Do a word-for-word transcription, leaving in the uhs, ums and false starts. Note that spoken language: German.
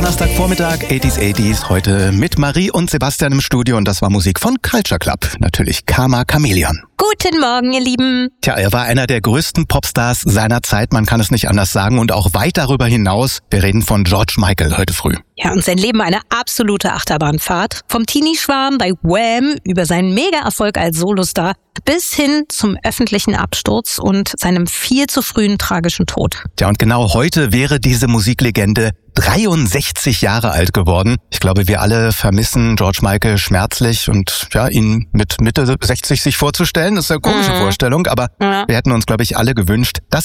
Donnerstagvormittag, achtziger achtziger, heute mit Marie und Sebastian im Studio und das war Musik von Culture Club, natürlich Karma Chameleon. Guten Morgen, ihr Lieben. Tja, er war einer der größten Popstars seiner Zeit, man kann es nicht anders sagen und auch weit darüber hinaus. Wir reden von George Michael heute früh. Ja, und sein Leben eine absolute Achterbahnfahrt. Vom Teenie-Schwarm bei Wham über seinen Mega-Erfolg als Solostar bis hin zum öffentlichen Absturz und seinem viel zu frühen tragischen Tod. Tja, und genau heute wäre diese Musiklegende dreiundsechzig Jahre alt geworden. Ich glaube, wir alle vermissen George Michael schmerzlich und ja, ihn mit Mitte sechzig sich vorzustellen, das ist eine komische mhm. Vorstellung, aber ja. wir hätten uns, glaube ich, alle gewünscht, dass